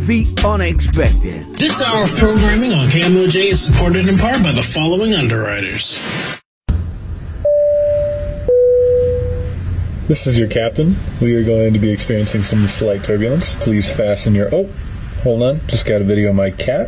the unexpected. This hour of programming on KMOJ is supported in part by the following underwriters. This is your captain. We are going to be experiencing some slight turbulence. Please fasten your... Oh, hold on. Just got a video of my cat.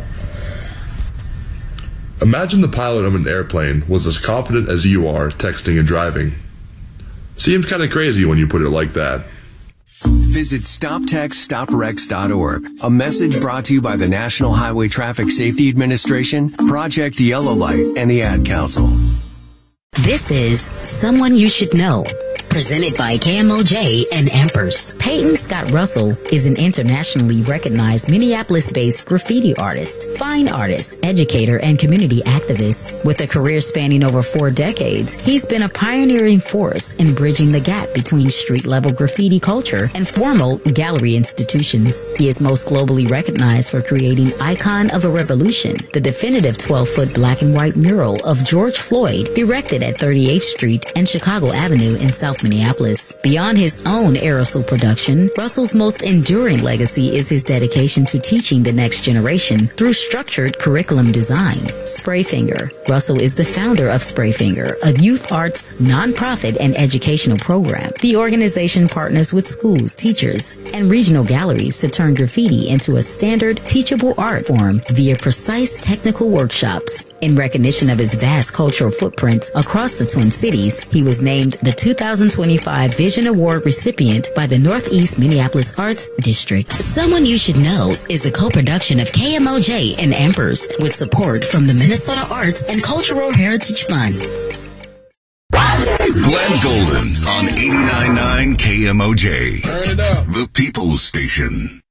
Imagine the pilot of an airplane was as confident as you are texting and driving. Seems kind of crazy when you put it like that. Visit StopTextStopWrecks.org. A message brought to you by the National Highway Traffic Safety Administration, Project Yellow Light, and the Ad Council. This is Someone You Should Know, presented by KMOJ and Ampers. Peyton Scott Russell is an internationally recognized Minneapolis-based graffiti artist, fine artist, educator, and community activist. With a career spanning over 4 decades, he's been a pioneering force in bridging the gap between street-level graffiti culture and formal gallery institutions. He is most globally recognized for creating Icon of a Revolution, the definitive 12-foot black and white mural of George Floyd erected at 38th Street and Chicago Avenue in South Minneapolis. Beyond his own aerosol production, Russell's most enduring legacy is his dedication to teaching the next generation through structured curriculum design. Sprayfinger. Russell is the founder of Sprayfinger, a youth arts, nonprofit, and educational program. The organization partners with schools, teachers, and regional galleries to turn graffiti into a standard, teachable art form via precise technical workshops. In recognition of his vast cultural footprint across the Twin Cities, he was named the 2025 Vision Award recipient by the Northeast Minneapolis Arts District. Someone You Should Know is a co-production of KMOJ and Ampers with support from the Minnesota Arts and Cultural Heritage Fund. Glenn Golden on 89.9 KMOJ, Turn it up. the People's Station.